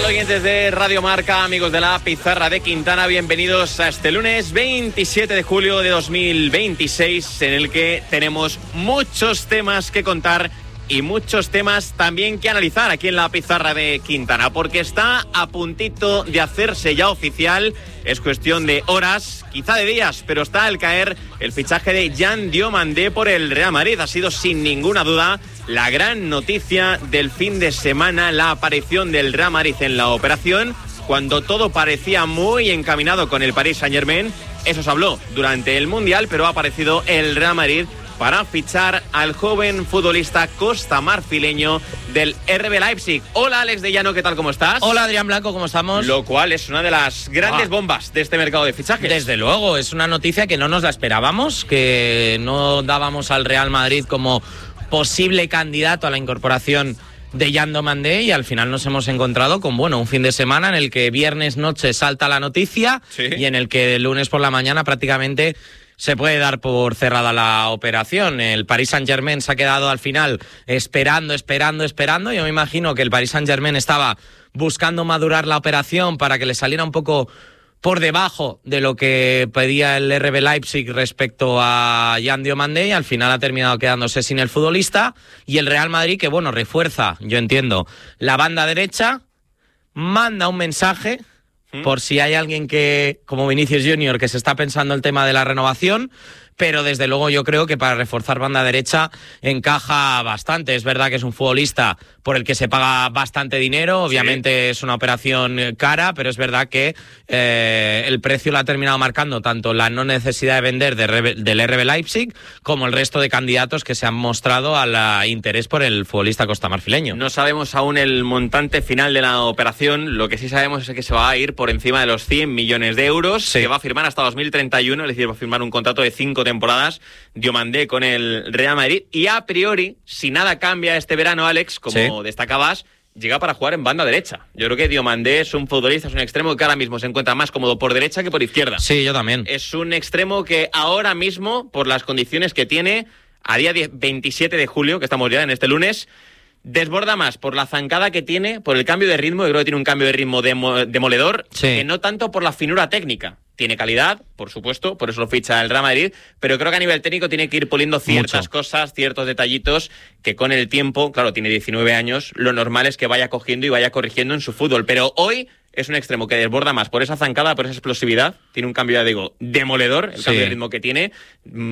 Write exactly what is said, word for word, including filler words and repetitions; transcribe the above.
tal, oyentes de Radio Marca, amigos de la Pizarra de Quintana? Bienvenidos a este lunes veintisiete de julio de dos mil veintiséis, en el que tenemos muchos temas que contar y muchos temas también que analizar aquí en la Pizarra de Quintana, porque está a puntito de hacerse ya oficial. Es cuestión de horas, quizá de días, pero está al caer el fichaje de Yan Diomandé por el Real Madrid. Ha sido sin ninguna duda la gran noticia del fin de semana, la aparición del Real Madrid en la operación, cuando todo parecía muy encaminado con el Paris Saint-Germain. Eso se habló durante el Mundial, pero ha aparecido el Real Madrid para fichar al joven futbolista costamarfileño del R B Leipzig. Hola, Alex de Llano, ¿qué tal? ¿Cómo estás? Hola, Adrián Blanco, ¿cómo estamos? Lo cual es una de las grandes ah. bombas de este mercado de fichajes. Desde luego, es una noticia que no nos la esperábamos, que no dábamos al Real Madrid como posible candidato a la incorporación de Yan Diomandé, y al final nos hemos encontrado con, bueno, un fin de semana en el que viernes noche salta la noticia, ¿sí?, y en el que el lunes por la mañana prácticamente se puede dar por cerrada la operación. El Paris Saint-Germain se ha quedado al final esperando, esperando, esperando. Yo me imagino que el Paris Saint-Germain estaba buscando madurar la operación para que le saliera un poco por debajo de lo que pedía el R B Leipzig respecto a Yan Diomandé, y al final ha terminado quedándose sin el futbolista. Y el Real Madrid, que bueno, refuerza, yo entiendo, la banda derecha, manda un mensaje por si hay alguien que, como Vinicius Junior, que se está pensando el tema de la renovación, pero desde luego yo creo que para reforzar banda derecha encaja bastante. Es verdad que es un futbolista por el que se paga bastante dinero, obviamente sí, es una operación cara, pero es verdad que eh, el precio lo ha terminado marcando tanto la no necesidad de vender de Rebe, del R B Leipzig como el resto de candidatos que se han mostrado al interés por el futbolista costamarfileño. No sabemos aún el montante final de la operación. Lo que sí sabemos es que se va a ir por encima de los cien millones de euros, sí, que va a firmar hasta dos mil treinta y uno, es decir, va a firmar un contrato de cinco temporadas Diomandé con el Real Madrid, y a priori, si nada cambia este verano, Alex, como sí, destacabas, llega para jugar en banda derecha. Yo creo que Diomandé es un futbolista, es un extremo que ahora mismo se encuentra más cómodo por derecha que por izquierda. Sí, yo también. Es un extremo que ahora mismo, por las condiciones que tiene, a día veintisiete de julio, que estamos ya en este lunes, desborda más por la zancada que tiene, por el cambio de ritmo. Yo creo que tiene un cambio de ritmo demo, demoledor, sí, que no tanto por la finura técnica. Tiene calidad, por supuesto, por eso lo ficha el Real Madrid, pero creo que a nivel técnico tiene que ir puliendo ciertas Mucho. cosas, ciertos detallitos que con el tiempo, claro, tiene diecinueve años, lo normal es que vaya cogiendo y vaya corrigiendo en su fútbol. Pero hoy es un extremo que desborda más por esa zancada, por esa explosividad. Tiene un cambio, ya digo, demoledor, el sí, cambio de ritmo que tiene.